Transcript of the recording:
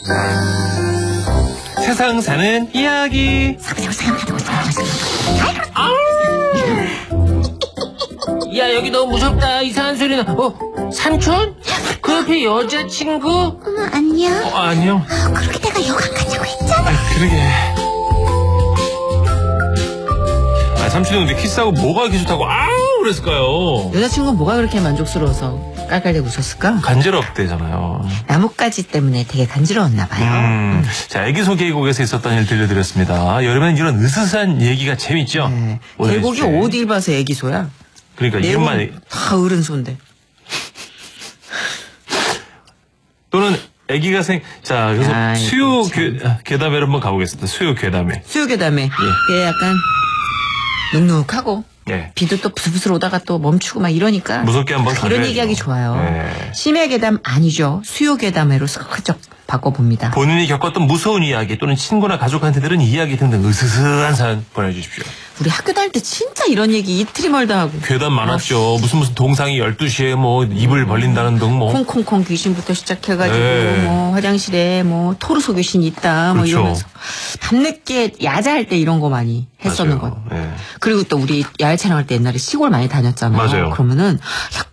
세상 사는 이야기. 야, 여기 너무 무섭다. 이상한 소리 나. 삼촌? 그 옆에 여자친구? 안녕. 안녕. 그렇게 내가 역 안 가자고 했잖아. 그러게. 삼촌이 근데 키스하고 뭐가 이렇게 좋다고 그랬을까요? 여자친구는 뭐가 그렇게 만족스러워서 깔깔대고 웃었을까? 간지럽대잖아요. 나뭇가지 때문에 되게 간지러웠나 봐요. 자, 애기 소개곡에서 있었던 일 들려드렸습니다. 여름에는 이런 으스스한 얘기가 재밌죠? 네. 오늘 계곡이 주제. 어딜 봐서 애기소야? 그러니까 이름만 다 어른소인데. 또는 애기가 자, 그래서 아이고, 수요 참. 괴담회로 한번 가보겠습니다. 수요 괴담회. 수요괴담에 얘 약간 눅눅하고 예. 비도 또 부슬부슬 오다가 또 멈추고 막 이러니까 무섭게 한번 이런 가줘야죠. 얘기하기 좋아요. 네. 심야괴담 아니죠. 수요괴담회로 슬쩍 바꿔봅니다. 본인이 겪었던 무서운 이야기 또는 친구나 가족한테 들은 이야기 등등 으스스한 사연 보내주십시오. 우리 학교 다닐 때 진짜 이런 얘기 이틀이 멀다 하고 괴담 많았죠. 무슨 동상이 12시에 뭐 입을 벌린다는 등 뭐. 콩콩콩 귀신부터 시작해가지고 네. 뭐 화장실에 뭐 토르소 귀신 있다 뭐 그렇죠. 이러면서 밤늦게 야자할 때 이런 거 많이 했었는 맞아요. 거. 네. 그리고 또 우리 야외 촬영할 때 옛날에 시골 많이 다녔잖아요. 맞아요. 그러면은